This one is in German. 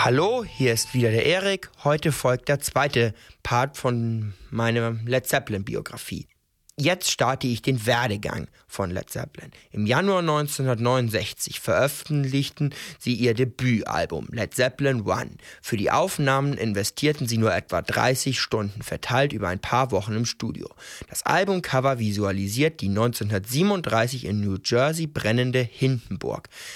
Hallo, hier ist wieder der Erik. Heute folgt der zweite Part von meiner Led Zeppelin-Biografie. Jetzt starte ich den Werdegang von Led Zeppelin. Im Januar 1969 veröffentlichten sie ihr Debütalbum Led Zeppelin I. Für die Aufnahmen investierten sie nur etwa 30 Stunden, verteilt über ein paar Wochen im Studio. Das Albumcover visualisiert die 1937 in New Jersey brennende Hindenburg.